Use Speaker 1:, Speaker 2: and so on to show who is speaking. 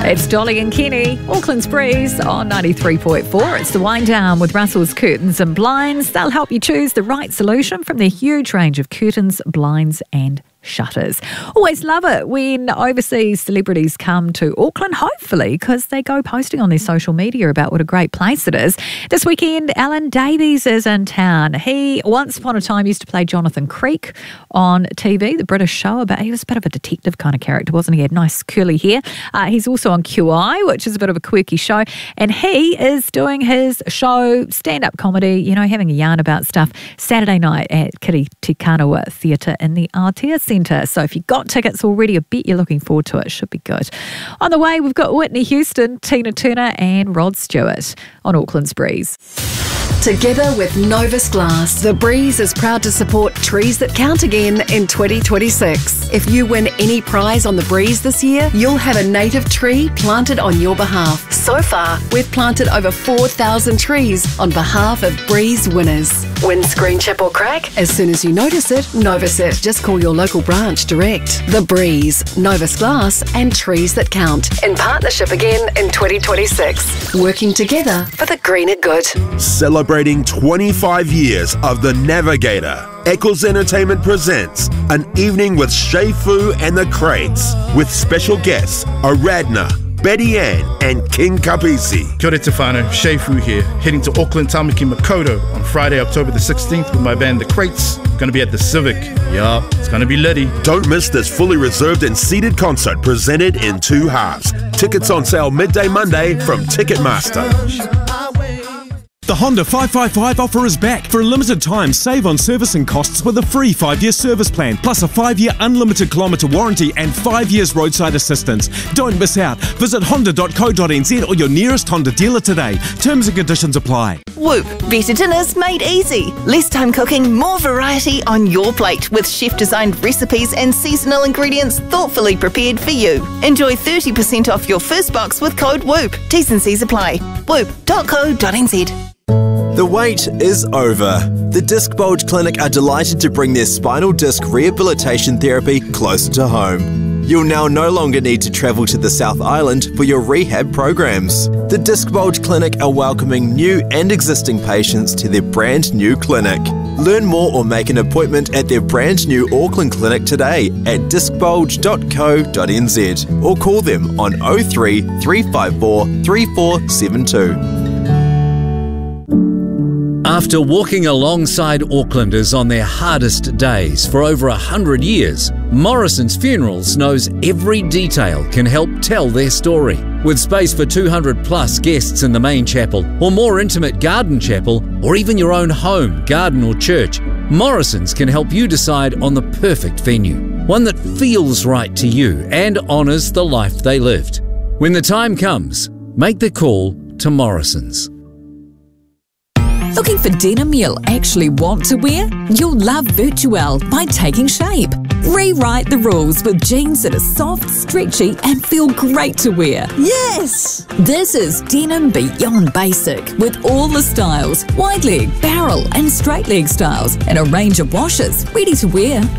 Speaker 1: It's Dolly and Kenny, Auckland's Breeze on 93.4. It's the wind down with Russell's Curtains and Blinds. They'll help you choose the right solution from their huge range of curtains, blinds and shutters. Always love it when overseas celebrities come to Auckland, hopefully, because they go posting on their social media about what a great place it is. This weekend, Alan Davies is in town. He, once upon a time, used to play Jonathan Creek on TV, the British show, but he was a bit of a detective kind of character, wasn't he? He had nice curly hair. He's also on QI, which is a bit of a quirky show, and he is doing his show, stand-up comedy, you know, having a yarn about stuff, Saturday night at Kiri Te Kanawa Theatre in the Aotea Centre. So if you've got tickets already, I bet you're looking forward to it. Should be good. On the way, we've got Whitney Houston, Tina Turner and Rod Stewart on Auckland's Breeze.
Speaker 2: Together with Novus Glass, The Breeze is proud to support Trees That Count again in 2026. If you win any prize on The Breeze this year, you'll have a native tree planted on your behalf. So far, we've planted over 4,000 trees on behalf of Breeze winners. Windscreen chip or crack? As soon as you notice it, Novus it. Just call your local branch direct. The Breeze, Novus Glass and Trees That Count. In partnership again in 2026. Working together for the greener good.
Speaker 3: Celebrating 25 years of The Navigator, Eccles Entertainment presents an evening with Shay Fu and the Crates, with special guests Aradna, Betty Ann and King Kapisi.
Speaker 4: Kia ora te whānau, Shay Fu here, heading to Auckland Tamaki Makaurau on Friday, October the 16th with my band The Crates. Going to be at the Civic. Yeah, it's going to be litty.
Speaker 3: Don't miss this fully reserved and seated concert presented in 2 halves. Tickets on sale midday Monday from Ticketmaster.
Speaker 5: The Honda 555 offer is back. For a limited time, save on servicing costs with a free 5-year service plan, plus a 5-year unlimited kilometre warranty and 5 years roadside assistance. Don't miss out. Visit honda.co.nz or your nearest Honda dealer today. Terms and conditions apply.
Speaker 6: Whoop, better dinners made easy. Less time cooking, more variety on your plate with chef-designed recipes and seasonal ingredients thoughtfully prepared for you. Enjoy 30% off your first box with code WHOOP. T's and C's apply. whoop.co.nz.
Speaker 7: The wait is over. The Disc Bulge Clinic are delighted to bring their spinal disc rehabilitation therapy closer to home. You'll now no longer need to travel to the South Island for your rehab programs. The Disc Bulge Clinic are welcoming new and existing patients to their brand new clinic. Learn more or make an appointment at their brand new Auckland clinic today at discbulge.co.nz or call them on 03 354 3472.
Speaker 8: After walking alongside Aucklanders on their hardest days for over 100 years, Morrison's Funerals knows every detail can help tell their story. With space for 200 plus guests in the main chapel, or more intimate garden chapel, or even your own home, garden or church, Morrison's can help you decide on the perfect venue, one that feels right to you and honours the life they lived. When the time comes, make the call to Morrison's.
Speaker 1: Looking for denim you'll actually want to wear? You'll love Virtual by Taking Shape. Rewrite the rules with jeans that are soft, stretchy and feel great to wear. Yes! This is denim beyond basic with all the styles, wide leg, barrel and straight leg styles and a range of washes ready to wear.